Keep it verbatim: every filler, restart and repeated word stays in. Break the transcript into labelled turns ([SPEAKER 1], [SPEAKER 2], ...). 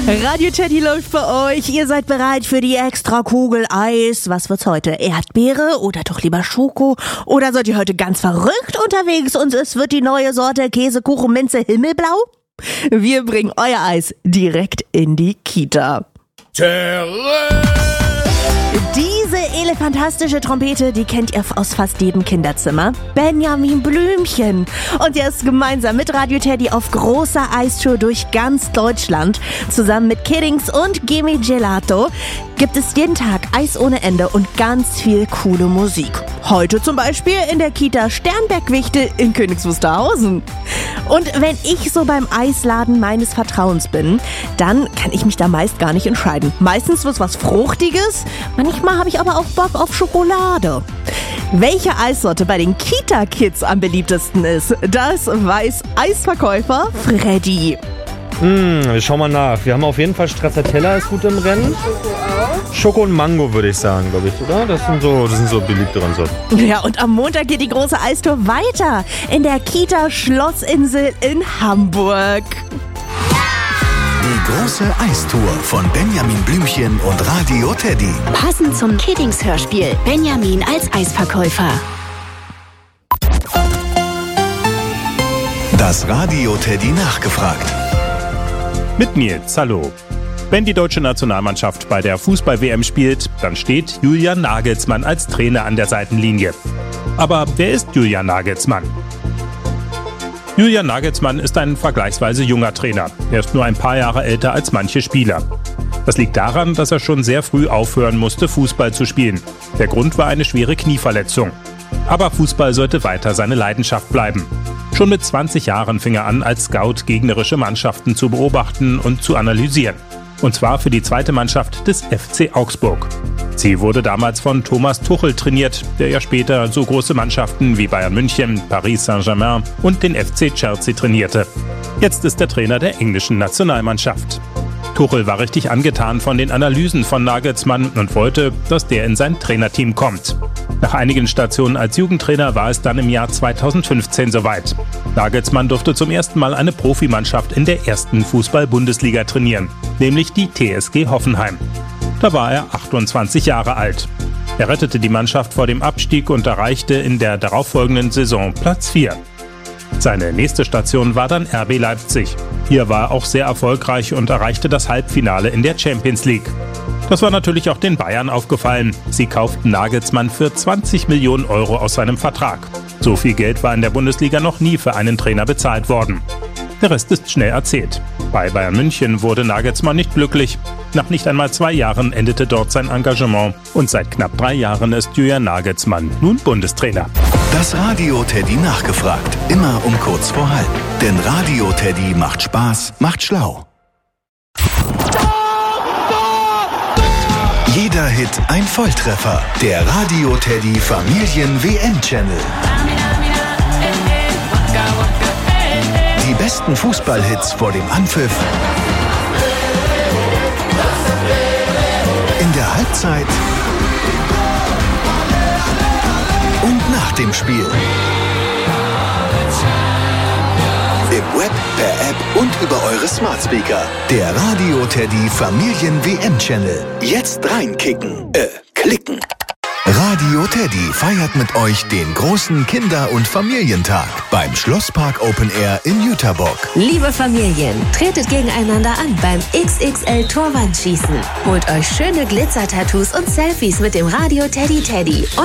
[SPEAKER 1] Radio Teddy läuft für euch. Ihr seid bereit für die extra Kugel Eis. Was wird's heute? Erdbeere oder doch lieber Schoko? Oder seid ihr heute ganz verrückt unterwegs und es wird die neue Sorte Käsekuchen Minze Himmelblau? Wir bringen euer Eis direkt in die Kita.
[SPEAKER 2] Terrain!
[SPEAKER 1] Diese elefantastische Trompete, die kennt ihr aus fast jedem Kinderzimmer. Benjamin Blümchen. Und er ist gemeinsam mit Radio Teddy auf großer Eistour durch ganz Deutschland. Zusammen mit Kiddings und Gimme Gelato gibt es jeden Tag Eis ohne Ende und ganz viel coole Musik. Heute zum Beispiel in der Kita Sternberg-Wichtel in Königs Wusterhausen. Und wenn ich so beim Eisladen meines Vertrauens bin, dann kann ich mich da meist gar nicht entscheiden. Meistens wird's was Fruchtiges, manchmal habe ich aber auch Bock auf Schokolade. Welche Eissorte bei den Kita-Kids am beliebtesten ist, das weiß Eisverkäufer Freddy.
[SPEAKER 3] Hm, wir schauen mal nach. Wir haben auf jeden Fall Stracciatella ist gut im Rennen. Schoko und Mango würde ich sagen, glaube ich, oder? Das sind so, das sind so beliebteren Sorten.
[SPEAKER 1] Ja, und am Montag geht die große Eistour weiter in der Kita Schlossinsel in Hamburg.
[SPEAKER 4] Die große Eistour von Benjamin Blümchen und Radio Teddy.
[SPEAKER 5] Passend zum Kiddings-Hörspiel. Benjamin als Eisverkäufer.
[SPEAKER 4] Das Radio Teddy nachgefragt.
[SPEAKER 6] Mit Nils, hallo. Wenn die deutsche Nationalmannschaft bei der Fußball-W M spielt, dann steht Julian Nagelsmann als Trainer an der Seitenlinie. Aber wer ist Julian Nagelsmann? Julian Nagelsmann ist ein vergleichsweise junger Trainer. Er ist nur ein paar Jahre älter als manche Spieler. Das liegt daran, dass er schon sehr früh aufhören musste, Fußball zu spielen. Der Grund war eine schwere Knieverletzung. Aber Fußball sollte weiter seine Leidenschaft bleiben. Schon mit zwanzig Jahren fing er an, als Scout gegnerische Mannschaften zu beobachten und zu analysieren. Und zwar für die zweite Mannschaft des F C Augsburg. Sie wurde damals von Thomas Tuchel trainiert, der ja später so große Mannschaften wie Bayern München, Paris Saint-Germain und den F C Chelsea trainierte. Jetzt ist er Trainer der englischen Nationalmannschaft. Tuchel war richtig angetan von den Analysen von Nagelsmann und wollte, dass der in sein Trainerteam kommt. Nach einigen Stationen als Jugendtrainer war es dann im Jahr zweitausendfünfzehn soweit. Nagelsmann durfte zum ersten Mal eine Profimannschaft in der ersten Fußball-Bundesliga trainieren, nämlich die T S G Hoffenheim. Da war er achtundzwanzig Jahre alt. Er rettete die Mannschaft vor dem Abstieg und erreichte in der darauffolgenden Saison Platz vier. Seine nächste Station war dann R B Leipzig. Hier war er auch sehr erfolgreich und erreichte das Halbfinale in der Champions League. Das war natürlich auch den Bayern aufgefallen. Sie kauften Nagelsmann für zwanzig Millionen Euro aus seinem Vertrag. So viel Geld war in der Bundesliga noch nie für einen Trainer bezahlt worden. Der Rest ist schnell erzählt. Bei Bayern München wurde Nagelsmann nicht glücklich. Nach nicht einmal zwei Jahren endete dort sein Engagement. Und seit knapp drei Jahren ist Julian Nagelsmann nun Bundestrainer.
[SPEAKER 4] Das Radio Teddy nachgefragt. Immer um kurz vor halb. Denn Radio Teddy macht Spaß, macht schlau. Jeder Hit ein Volltreffer. Der Radio Teddy Familien-W M-Channel. Die besten Fußballhits vor dem Anpfiff. In der Halbzeit. Und nach dem Spiel. Im Web, per App und über eure Smart Speaker. Der Radio Teddy Familien-W M-Channel. Jetzt reinkicken. Äh, klicken. Radio Teddy feiert mit euch den großen Kinder- und Familientag beim Schlosspark Open Air in Jüterbock.
[SPEAKER 5] Liebe Familien, tretet gegeneinander an beim X X L Torwandschießen. Holt euch schöne Glitzer-Tattoos und Selfies mit dem Radio Teddy Teddy.